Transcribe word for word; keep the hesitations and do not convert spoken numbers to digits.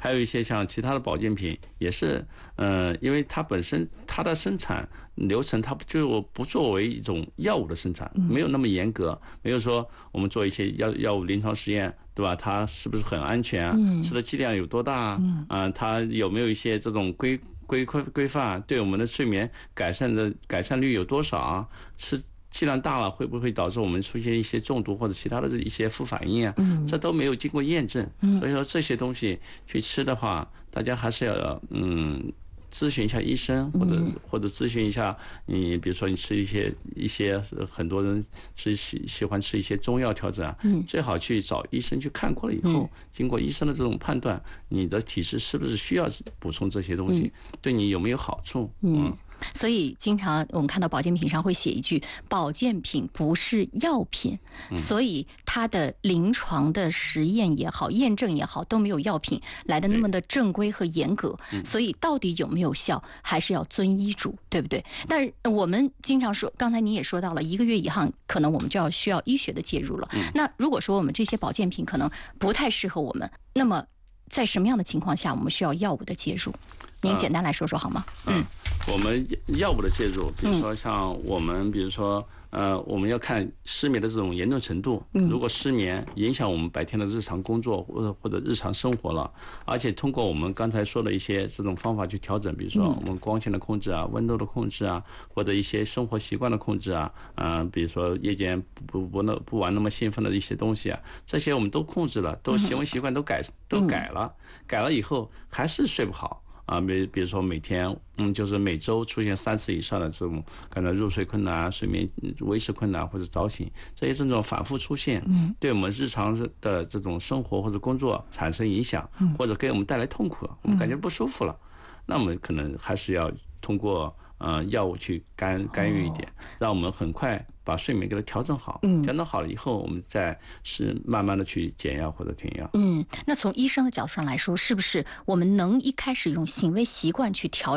还有一些像其他的保健品也是，呃，因为它本身它的生产流程它就不作为一种药物的生产，没有那么严格，没有说我们做一些药药物临床实验，对吧？它是不是很安全啊？吃的剂量有多大啊？啊，它有没有一些这种规规规规范，对我们的睡眠改善的改善率有多少啊？吃剂量大了会不会导致我们出现一些中毒或者其他的一些副反应啊？这都没有经过验证，所以说这些东西去吃的话，大家还是要嗯。咨询一下医生，或者或者咨询一下你，比如说你吃一些一些很多人是喜喜欢吃一些中药调整啊，最好去找医生去看过了以后，经过医生的这种判断，你的体质是不是需要补充这些东西，对你有没有好处？嗯。 所以经常我们看到保健品上会写一句保健品不是药品，所以它的临床的实验也好验证也好都没有药品来的那么的正规和严格，所以到底有没有效还是要遵医嘱，对不对？但是我们经常说，刚才你也说到了，一个月以后可能我们就要需要医学的介入了。那如果说我们这些保健品可能不太适合我们，那么在什么样的情况下我们需要药物的介入？您简单来说说好吗？ 嗯，我们药物的介入，比如说像我们，比如说呃，我们要看失眠的这种严重程度。如果失眠影响我们白天的日常工作或者或者日常生活了，而且通过我们刚才说的一些这种方法去调整，比如说我们光线的控制啊、温度的控制啊，或者一些生活习惯的控制啊，嗯、呃，比如说夜间不不不不玩那么兴奋的一些东西啊，这些我们都控制了，都行为习惯都改都改了，改了以后还是睡不好。啊，比比如说每天，嗯，就是每周出现三次以上的这种可能入睡困难、睡眠维持困难或者早醒这些症状反复出现，对我们日常的这种生活或者工作产生影响，或者给我们带来痛苦了，我们感觉不舒服了，那我们可能还是要通过呃药物去干干预一点，让我们很快把睡眠给它调整好，调整好了以后，我们再是慢慢的去减药或者停药。 嗯，那从医生的角度上来说，是不是我们能一开始用行为习惯去调